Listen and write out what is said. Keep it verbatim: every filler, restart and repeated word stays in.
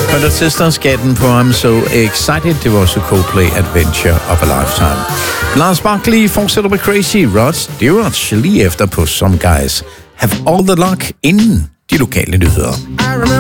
Hundred Sisters gav den på I'm So Excited. Det var også Coldplay Adventure of a Lifetime. Lars Barkley fortsætter med Crazy Rod Stewart lige efter på Some Guys Have All the Luck inden de lokale nyheder.